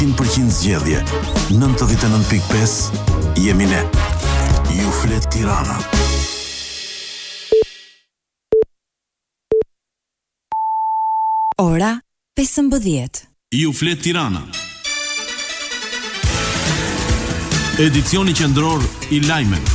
100% zgjedhje, 99.5 jemi ne. Ju flet Tirana. Ora 15. Ju flet Tirana. Edicioni qendror I lajmeve.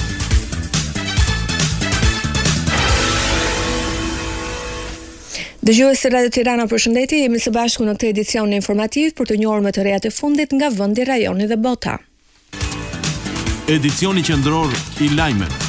Dëgjues të Radio Tirana, përshëndetje, jemi së bashku në këtë edicion informativ për të njohur më të rejat e fundit nga vendi, rajoni dhe bota. Edicioni qendror I lajmeve.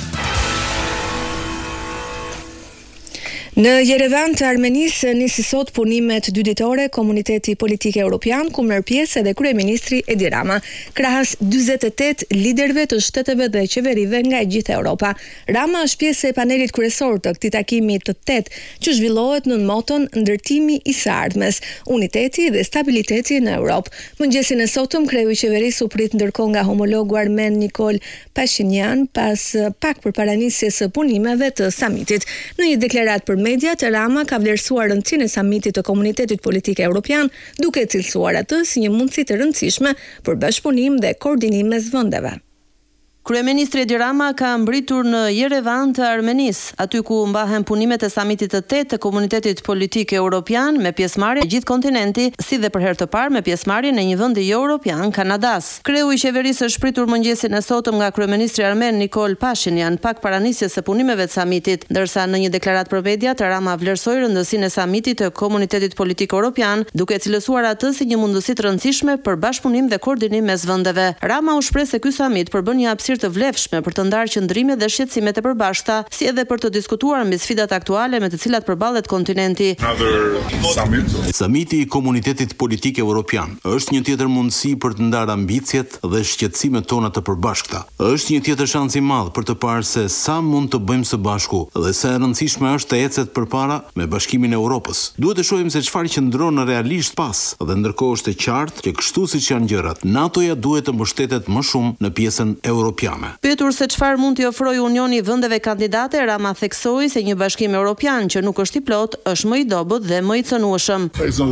Në Yerevan të Armenisë nisi sot punimet dyditore Komuniteti Politik Evropian, ku merr pjesë edhe kryeministri Edi Rama, krahas 48 liderëve të shteteve dhe qeverive nga e gjithë Europa. Rama është pjesë e panelit kryesor të këtij takimi të 8, që zhvillohet në moton ndërtimi I së ardhmes, uniteti dhe stabiliteti në Europë. Mëngjesin e sotëm kreu I qeverisë u prit ndërkohë nga homologu armen Nikol Pashinyan pas pak përpara nisjes së punimeve të samitit. Në një deklaratë për mediat, Rama ka vlerësuar rëndësinë e samitit të Komunitetit Politik Evropian, duke cilësuar atë si një mundësi të rëndësishme për bashkëpunim dhe koordinim mes vendeve. Kryeministri Edi Rama ka mbritur në Yerevan të Armenisë, aty ku mbahen punimet e samitit të 8 të Komunitetit Politik Evropian me pjesëmarrje gjithë kontinenti, si dhe për herë të parë me pjesëmarrje në një vendi jo europian, Kanadas. Kreu I qeverisë është pritur mëngjesin e sotëm nga kryeministri armen Nikol Pashinyan pak para nisjes së punimeve të samitit, ndërsa në një deklaratë për mediat Rama vlerësoi rëndësinë e samitit të Komunitetit Politik Evropian, duke cilësuar atë si një mundësi të rëndësishme për bashkëpunim dhe koordinim mes vendeve. Rama u shpreh se ky samit përbën një të vlefshme për të ndarë qëndrimet dhe shqetësimet e përbashkëta, si edhe për të diskutuar mbi sfidat aktuale me të cilat përballet kontinenti. Samiti I Komunitetit Politik Evropian është një tjetër mundësi për të ndarë ambicjet dhe shqetësimet tona të përbashkëta. Është një tjetër shans I madh për të parë se sa mund të bëjmë së bashku dhe sa e rëndësishme është të ecet përpara me Bashkimin e Europës. Duhet të shohim se çfarë qëndron realisht pas, dhe ndërkohë është e qartë që kështu siç janë gjërat, NATO-ja duhet të mbështetet më shumë në pjesën europiane. Pyetur se çfarë mund t'i ofrojë Unioni vendeve kandidate, Rama theksoi se një bashkim europian që nuk është I plot është më I dobët dhe më I cënueshëm.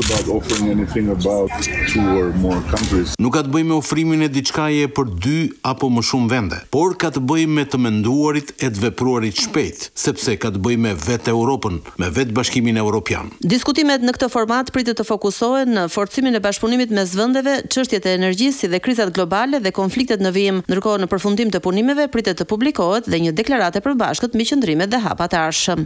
Nuk ka të bëjë me ofrimin e diçkaje për 2 apo më shumë vende, por ka të bëjë me të menduarit e të vepruarit shpejt, sepse ka të bëjë me vetë Europën, me vetë Bashkimin Evropian. Diskutimet në këtë format pritet të fokusohen në forcimin e bashkëpunimit mes vendeve, çështjet e energjisë si dhe krizat globale dhe konfliktet në vijim, ndërkohë në përfundim të punimeve pritet të publikohet dhe një deklaratë e përbashkët mbi qëndrimet dhe hapat e ardhshëm.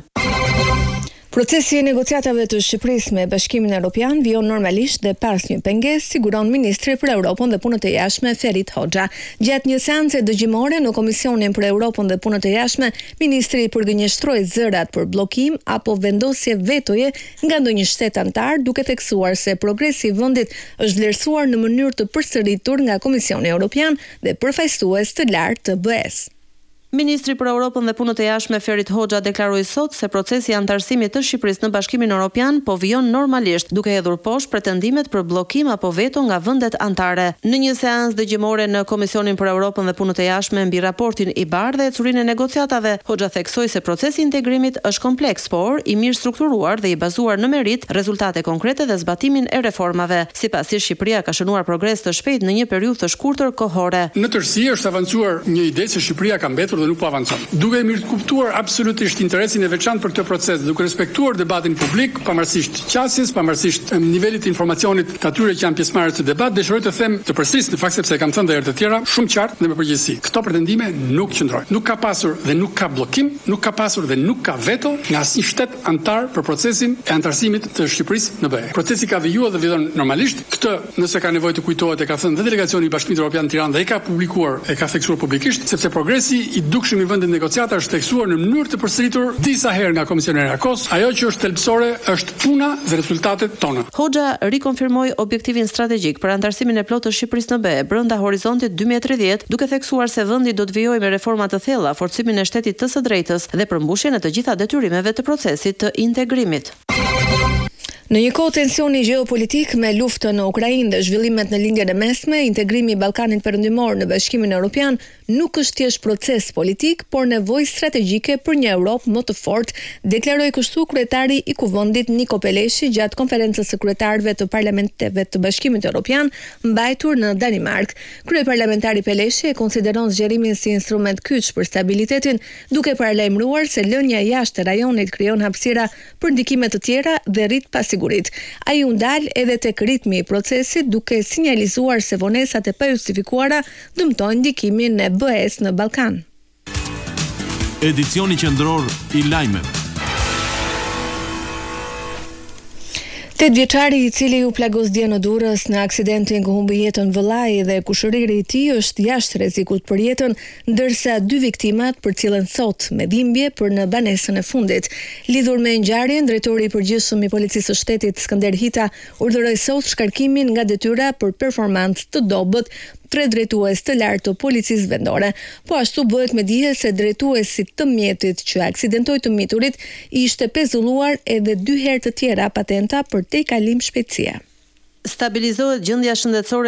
Procesi I negociatave të Shqipërisë me Bashkimin Evropian vijon normalisht dhe pas një pengesë, siguron ministri për Europën dhe punët e jashtme Ferit Hoxha. Gjatë një seance dëgjimore në Komisionin për Europën dhe punët e jashtme, ministri përgënjeshtroi zërat për bllokim apo vendosje vetoje nga ndonjë shtet antar, duke theksuar se progresi I vendit është vlerësuar në mënyrë të përsëritur nga Komisioni Evropian dhe përfaqësues të lartë të BE-s. Ministri për Europën dhe punët e jashtme Ferit Hoxha deklaroi sot se procesi I antarësimit të Shqipërisë në Bashkimin Evropian po vijon normalisht, duke hedhur poshtë pretendimet për bllokim apo veto nga vendet anëtare. Në një seancë dëgjimore në Komisionin për Europën dhe punët e jashtme mbi raportin I bardhë dhe ecurinë e negociatave, Hoxha theksoi se procesi I integrimit është kompleks, por I mirë strukturuar dhe I bazuar në merit, rezultate konkrete dhe zbatimin e reformave. Sipas tij, Shqipëria ka shënuar progres të shpejt në një periudhë të shkurtër kohore. Në tërësi është avancuar një ide se Shqipëria ka mbetur dhe nuk po avancon. Duke mirë kuptuar absolutisht interesin e veçantë për këtë proces, duke respektuar debatin publik, pavarësisht qasjes, pavarësisht nivelit të informacionit të atyre që janë pjesëmarrës të debat, dëshiroj të them të përsëris në fakt sepse kam thënë edhe herë të tjera, shumë qartë dhe me përgjegjësi. Këto pretendime nuk qëndrojnë. Nuk ka pasur dhe nuk ka bllokim, nuk ka pasur dhe nuk ka veto nga asnjë shtet antar për procesin e antarësimit të Shqipërisë në BE. Procesi ka vijuar dhe vjen normalisht. Këtë, nëse ka nevojë të kujtohet, e ka thënë dhe delegacioni I Bashkimit Evropian në Tiranë dhe e ka publikuar, e ka theksuar publikisht, sepse progresi I dukshëm I vendit negociata është theksuar në mënyrë të përsëritur disa herë nga Komisioni I Rakos. Ajo që është thelbësore është puna dhe rezultatet tona. Hoxha rikonfirmoi objektivin strategjik për antarësimin e plotë të Shqipërisë në BE brenda horizontit 2030, duke theksuar se vendi do të vijojë me reforma të thella, forcimin e shtetit të së drejtës dhe përmbushjen e të gjitha detyrimeve të procesit të integrimit. Në një kohë tensioni gjeopolitik me luftën në Ukrainë dhe zhvillimet në lindjen e mesme, integrimi i Ballkanit Perëndimor në Bashkimin Evropian nuk është thjesht proces politik, por nevojë strategjike për një Europë më të fortë, deklaroi kështu kryetari i Kuvendit Niko Peleshi gjatë konferencës së kryetarëve të parlamenteve të Bashkimit Evropian mbajtur në Danimark. Kryeparlamentari Peleshi e konsideron zgjerimin si instrument kyç për stabilitetin, duke paralajmëruar se lënia jashtë e rajonit krijon hapësira për ndikime të tjera dhe rrit pasigurit. Ai u ndal edhe tek ritmi i procesit, duke sinjalizuar se vonesat e pajustifikuara dëmtojnë ndikimin e BE-s në Ballkan. Edicioni qendror i lajmeve. 8-vjeçari i cili u plagos dje në Durrës në aksidentin ku humbi jetën vëllai dhe kushëriri i tij është jashtë rrezikut për jetën, ndërsa 2 viktimat përcillen sot me dhimbje për në banesën e fundit. Lidhur me ngjarjen, drejtori i përgjithshëm i Policisë së Shtetit Skënder Hita urdhëroi sot shkarkimin nga detyra për performancë të dobët 3 drejtues të lartë të policisë vendore. Po ashtu bëhet me dije se drejtuesi të mjetit që aksidentoi të miturit ishte pezulluar edhe 2 herë të tjera patenta për tejkalim shpejtësie. Stabilizohet gjendja shëndetësore